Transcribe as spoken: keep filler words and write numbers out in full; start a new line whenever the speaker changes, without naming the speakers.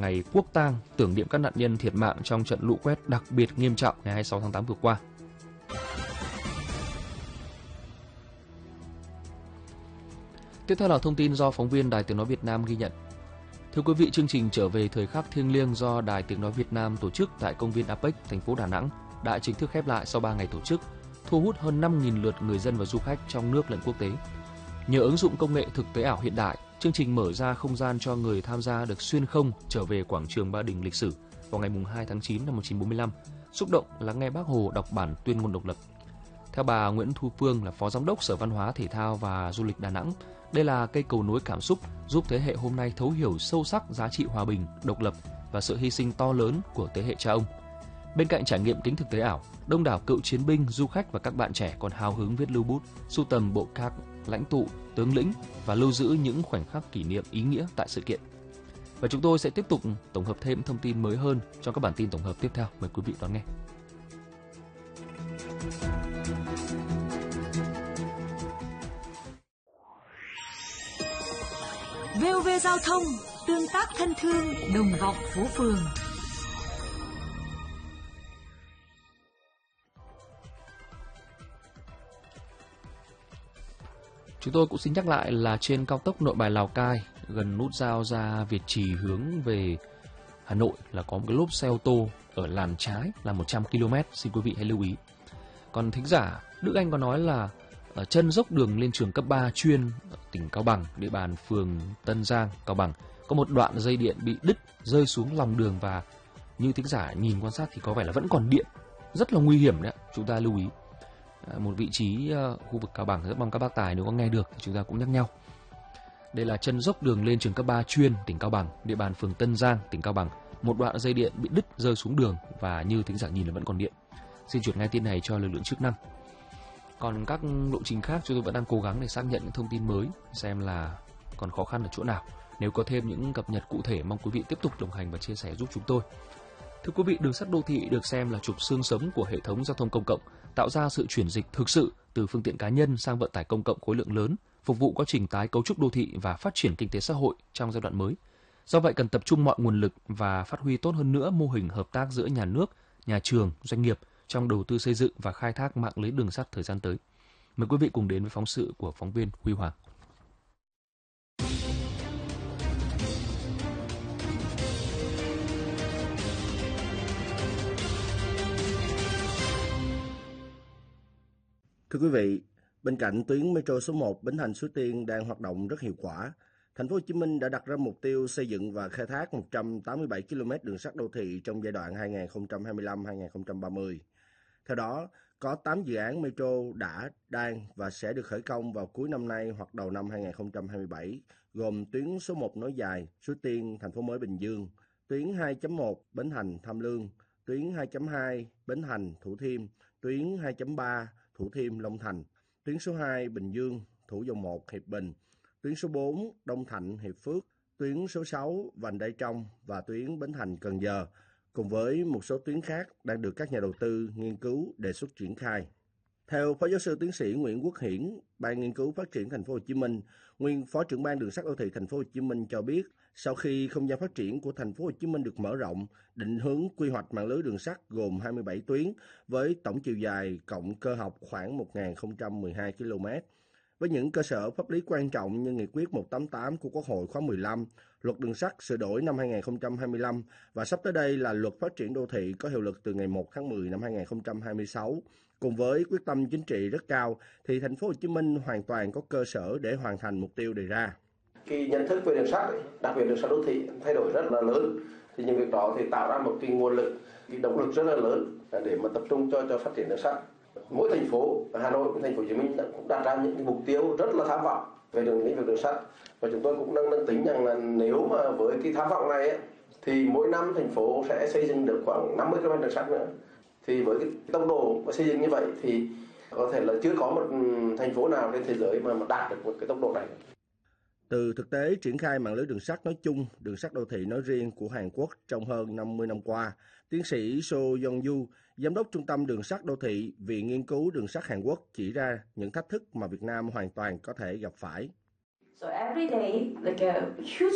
ngày quốc tang tưởng niệm các nạn nhân thiệt mạng trong trận lũ quét đặc biệt nghiêm trọng ngày hai mươi sáu tháng tám vừa qua. Tiếp theo là thông tin do phóng viên Đài Tiếng nói Việt Nam ghi nhận. Thưa quý vị, chương trình trở về thời khắc thiêng liêng do Đài Tiếng nói Việt Nam tổ chức tại công viên a pếch, thành phố Đà Nẵng đã chính thức khép lại sau ba ngày tổ chức, thu hút hơn năm nghìn lượt người dân và du khách trong nước lẫn quốc tế. Nhờ ứng dụng công nghệ thực tế ảo hiện đại, chương trình mở ra không gian cho người tham gia được xuyên không trở về quảng trường Ba Đình lịch sử vào ngày hai tháng chín năm một nghìn chín trăm bốn mươi lăm, xúc động lắng nghe Bác Hồ đọc bản tuyên ngôn độc lập. Theo bà Nguyễn Thu Phương là Phó Giám đốc Sở Văn hóa Thể thao và Du lịch Đà Nẵng, đây là cây cầu nối cảm xúc giúp thế hệ hôm nay thấu hiểu sâu sắc giá trị hòa bình, độc lập và sự hy sinh to lớn của thế hệ cha ông. Bên cạnh trải nghiệm kính thực tế ảo, đông đảo cựu chiến binh, du khách và các bạn trẻ còn hào hứng viết lưu bút, sưu tầm bộ các lãnh tụ, tướng lĩnh và lưu giữ những khoảnh khắc kỷ niệm ý nghĩa tại sự kiện. Và chúng tôi sẽ tiếp tục tổng hợp thêm thông tin mới hơn trong các bản tin tổng hợp tiếp theo. Mời quý vị đón nghe.
vê o vê Giao thông, tương tác thân thương, đồng vọng phố phường.
Chúng tôi cũng xin nhắc lại là trên cao tốc Nội Bài Lào Cai, gần nút giao ra Việt Trì hướng về Hà Nội là có một cái lốp xe ô tô ở làn trái là một trăm ki lô mét, xin quý vị hãy lưu ý. Còn thính giả Đức Anh có nói là ở chân dốc đường lên trường cấp ba chuyên ở tỉnh Cao Bằng, địa bàn phường Tân Giang, Cao Bằng, có một đoạn dây điện bị đứt rơi xuống lòng đường và như thính giả nhìn quan sát thì có vẻ là vẫn còn điện, rất là nguy hiểm đấy, chúng ta lưu ý. Một vị trí uh, khu vực Cao Bằng, rất mong các bác tài nếu có nghe được thì chúng ta cũng nhắc nhau. Đây là chân dốc đường lên trường cấp ba chuyên tỉnh Cao Bằng, địa bàn phường Tân Giang, tỉnh Cao Bằng. Một đoạn dây điện bị đứt rơi xuống đường và như thính giả nhìn là vẫn còn điện. Xin chuyển ngay tin này cho lực lượng chức năng. Còn các lộ trình khác chúng tôi vẫn đang cố gắng để xác nhận những thông tin mới, xem là còn khó khăn ở chỗ nào. Nếu có thêm những cập nhật cụ thể, mong quý vị tiếp tục đồng hành và chia sẻ giúp chúng tôi. Thưa quý vị, đường sắt đô thị được xem là trục xương sống của hệ thống giao thông công cộng, tạo ra sự chuyển dịch thực sự từ phương tiện cá nhân sang vận tải công cộng khối lượng lớn, phục vụ quá trình tái cấu trúc đô thị và phát triển kinh tế xã hội trong giai đoạn mới. Do vậy cần tập trung mọi nguồn lực và phát huy tốt hơn nữa mô hình hợp tác giữa nhà nước, nhà trường, doanh nghiệp trong đầu tư xây dựng và khai thác mạng lưới đường sắt thời gian tới. Mời quý vị cùng đến với phóng sự của phóng viên Huy Hoàng.
Thưa quý vị, bên cạnh tuyến metro số một Bến Thành Suối Tiên đang hoạt động rất hiệu quả, Thành phố Hồ Chí Minh đã đặt ra mục tiêu xây dựng và khai thác một trăm tám mươi bảy ki lô mét đường sắt đô thị trong giai đoạn hai nghìn không trăm hai mươi lăm đến hai nghìn không trăm ba mươi. Theo đó, có tám dự án metro đã, đang và sẽ được khởi công vào cuối năm nay hoặc đầu năm hai nghìn không trăm hai mươi bảy, gồm tuyến số một nối dài Suối Tiên, Thành phố mới Bình Dương, tuyến hai chấm một Bến Thành Tham Lương, tuyến hai chấm hai Bến Thành Thủ Thiêm, tuyến hai chấm ba Thủ Thiêm Long Thành, tuyến số hai Bình Dương, Thủ Dầu Một Hiệp Bình, tuyến số bốn Đông Thạnh Hiệp Phước, tuyến số sáu Vành Đai Trong và tuyến Bến Thành Cần Giờ, cùng với một số tuyến khác đang được các nhà đầu tư nghiên cứu đề xuất triển khai. Theo Phó Giáo sư Tiến sĩ Nguyễn Quốc Hiển, Ban Nghiên cứu Phát triển Thành phố Hồ Chí Minh, nguyên Phó trưởng Ban Đường sắt đô thị Thành phố Hồ Chí Minh cho biết, sau khi không gian phát triển của Thành phố Hồ Chí Minh được mở rộng, định hướng quy hoạch mạng lưới đường sắt gồm hai mươi bảy tuyến với tổng chiều dài cộng cơ học khoảng một nghìn không trăm mười hai ki lô mét. Với những cơ sở pháp lý quan trọng như Nghị quyết một trăm tám mươi tám của Quốc hội khóa mười lăm, Luật Đường sắt sửa đổi năm hai nghìn không trăm hai mươi lăm và sắp tới đây là Luật Phát triển đô thị có hiệu lực từ ngày một tháng mười năm hai nghìn không trăm hai mươi sáu, cùng với quyết tâm chính trị rất cao thì Thành phố Hồ Chí Minh hoàn toàn có cơ sở để hoàn thành mục tiêu đề ra.
Cái nhận thức về đường sắt, đặc biệt đường sắt đô thị thay đổi rất là lớn, thì những việc đó thì tạo ra một cái nguồn lực, cái động lực rất là lớn để mà tập trung cho cho phát triển đường sắt. Mỗi thành phố, Hà Nội, thành phố Hồ Chí Minh cũng đặt ra những mục tiêu rất là tham vọng về đường lĩnh vực đường sắt, và chúng tôi cũng đang, đang tính rằng là nếu mà với cái tham vọng này ấy, thì mỗi năm thành phố sẽ xây dựng được khoảng năm mươi ki lô mét đường sắt nữa. Thì với cái tốc độ xây dựng như vậy thì có thể là chưa có một thành phố nào trên thế giới mà, mà đạt được một cái tốc độ này.
Từ thực tế triển khai mạng lưới đường sắt nói chung, đường sắt đô thị nói riêng của Hàn Quốc trong hơn năm mươi năm qua, tiến sĩ So Yong-yu, Giám đốc Trung tâm Đường sắt Đô thị, Viện Nghiên cứu Đường sắt Hàn Quốc chỉ ra những thách thức mà Việt Nam hoàn toàn có thể gặp phải.
So every day, like a huge